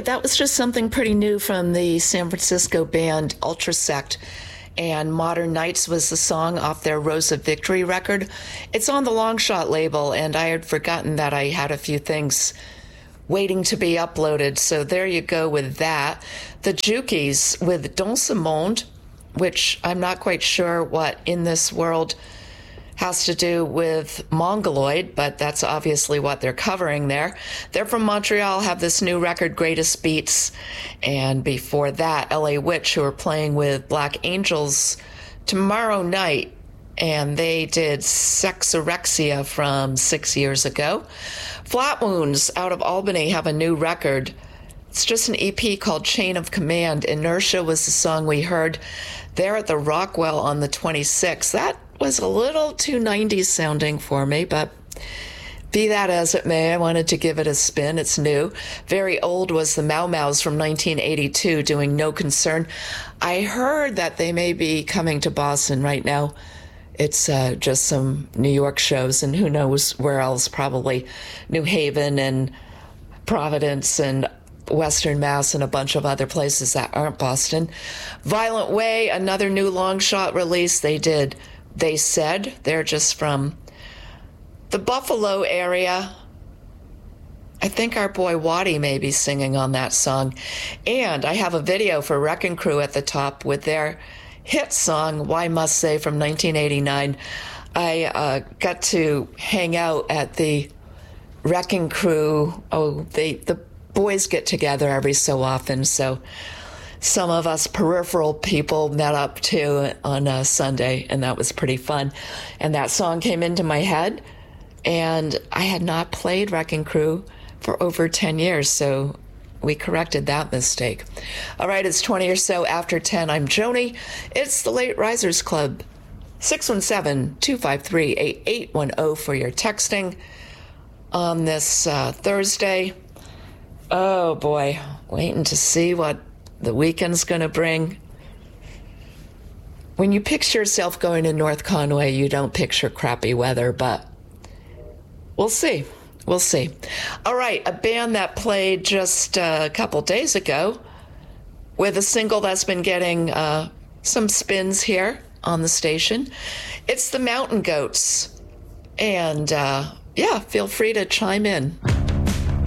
right, that was just something pretty new from the San Francisco band Ultrasect. And Modern Nights was the song off their Rose of Victory record. It's on the Longshot label, and I had forgotten that I had a few things waiting to be uploaded. So there you go with that. The Jukies with Dans ce Monde, which I'm not quite sure what In This World has to do with Mongoloid, but that's obviously what they're covering there. They're from Montreal, have this new record, Greatest Beats. And before that, LA Witch, who are playing with Black Angels tomorrow night. And they did Sexorexia from 6 years ago. Flat Wounds out of Albany have a new record. It's just an EP called Chain of Command. Inertia was the song we heard there at the Rockwell on the 26th. That was a little too 90s sounding for me, but be that as it may, I wanted to give it a spin. It's new. Very old was the Mau Mau's from 1982 doing No Concern. I heard that they may be coming to Boston right now. It's just some New York shows, and who knows where else, probably New Haven and Providence and Western Mass and a bunch of other places that aren't Boston. Violent Way, another new long shot release. They Said, they're just from the Buffalo area. I think our boy Waddy may be singing on that song. And I have a video for Wrecking Crew at the top with their hit song, Why Must Say, from 1989. I got to hang out at the Wrecking Crew. The boys get together every so often, so some of us peripheral people met up too on a Sunday, and that was pretty fun. And that song came into my head, and I had not played Wrecking Crew for over 10 years, so we corrected that mistake. All right, it's 20 or so after 10. I'm Joni. It's the Late Risers Club. 617-253-8810 for your texting on this Thursday. Oh boy, waiting to see what the weekend's going to bring. When you picture yourself going to North Conway, you don't picture crappy weather, but we'll see. We'll see. All right, a band that played just a couple days ago with a single that's been getting some spins here on the station. It's the Mountain Goats. And yeah, feel free to chime in.